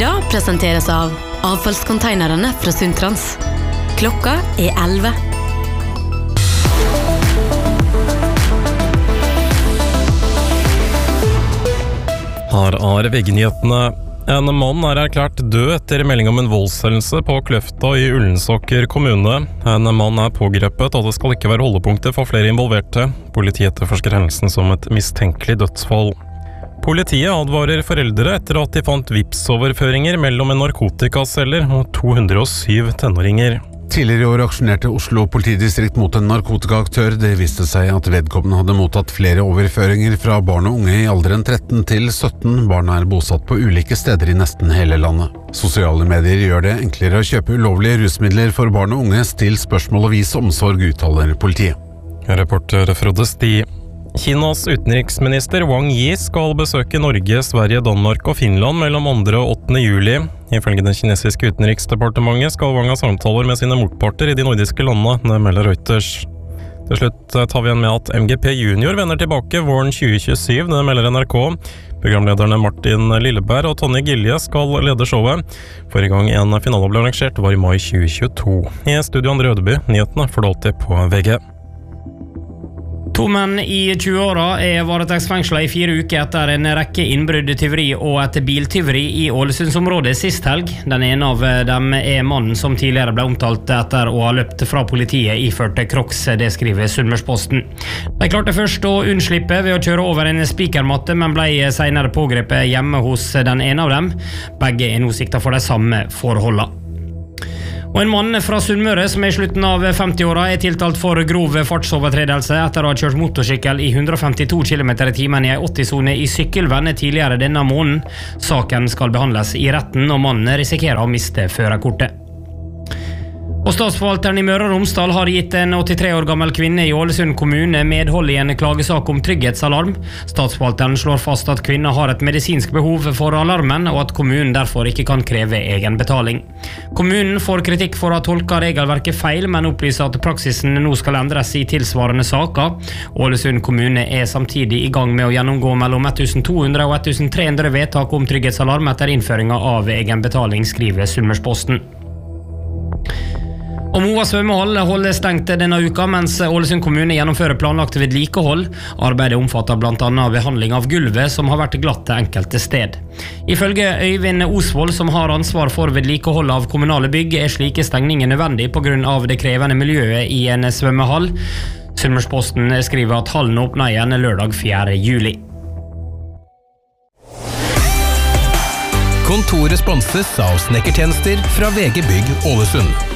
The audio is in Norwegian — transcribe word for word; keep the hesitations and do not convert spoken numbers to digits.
Nyhetsbreida presenteres av avfallskonteinerne fra Suntrans. Klokka er elleve. Her er V G-nyhetene. En mann er erklært død etter melding om en voldshendelse på Kløfta i Ullensaker kommune. En mann er pågrepet, og det skal ikke være holdepunkter for flere involverte. Politiet etterforsker hendelsen som et mistenkelig dødsfall. Politiet advarer foreldre etter at de fant Vipps-overføringer mellom en narkotikaselger og to hundre og syv tenåringer. Tidligere i år aksjonerte Oslo politidistrikt mot en narkotikaaktør. Det viste seg at vedkommende hadde mottatt flere overføringer fra barn og unge i alderen tretten til sytten. Barna er bosatt på ulike steder i nesten hele landet. Sosiale medier gjør det enklere å kjøpe ulovlige rusmidler for barn og unge. Still spørsmål og vis omsorg, uttaler politiet. Reporter Frode Sti. Kinas utenriksminister Wang Yi skal besøke Norge, Sverige, Danmark og Finland mellom andre og åttende juli. Ifølge det kinesiske utenriksdepartementet skal Wang ha samtaler med sine motparter i de nordiske landene, det melder Reuters. Til slutt tar vi igjen med at M G P Junior vender tilbake våren tjue tjuesyv, det melder N R K. Programlederne Martin Lilleberg og Tonje Gilje skal lede showet. Forrige gang en finale ble arrangert var i mai tjue tjueto. I studio Andre Ødeby, nyhetene får du alltid på V G. To menn i tjue-åra er varetektsfengslet i fire uker etter en rekke innbrudd, tyveri og et biltyveri i Ålesundsområdet sist helg. Den ene av dem er mannen som tidligere ble omtalt etter å ha løpt fra politiet iført Crocs, det skriver Sunnmørsposten. De klarte først å unnslippe ved å kjøre over en spikermatte, men ble senere pågrepet hjemme hos den ene av dem. Begge er nå siktet for de samme forholdene. Og en mann fra Sunnmøre som er i slutten av femti-åra er tiltalt for grov fartsovertredelse etter å ha kjørt motorsykkel i hundre og femtito kilometer i timen i en åtti-sone i Sykkylven tidligere denne måneden. Saken skal behandles i retten, og mannen risikerer å miste førerkortet. Og statsforvalteren i Møre og Romsdal har gitt en åttitre år gammel kvinne i Ålesund kommune medhold i en klagesak om trygghetsalarm. Statsforvalteren slår fast at kvinna har et medisinsk behov for alarmen, og at kommunen derfor ikke kan kreve egenbetaling. Kommunen får kritikk for å ha tolket regelverket feil, men opplyser at praksisen nå skal endres i tilsvarende saker. Ålesund kommune er samtidig i gang med å gjennomgå mellom to hundre og tre hundre vedtak om trygghetsalarm etter innføringa av egenbetaling, skriver Sunnmørsposten. Og Moa svømmehall holder stengt denne uka, mens Ålesund kommune gjennomfører planlagt vedlikehold. Arbeidet omfatter blant annet behandling av gulvet, som har vært glatt til enkelte sted. Ifølge Øyvind Osvold, som har ansvar for vedlikehold av kommunale bygg, er slike stengninger nødvendig på grunn av det krevende miljøet i en svømmehall. Sunnmørsposten skriver at hallen åpner igjen lørdag fjerde juli. Kontoret sponses av snekkertjenester fra V G Bygg Ålesund.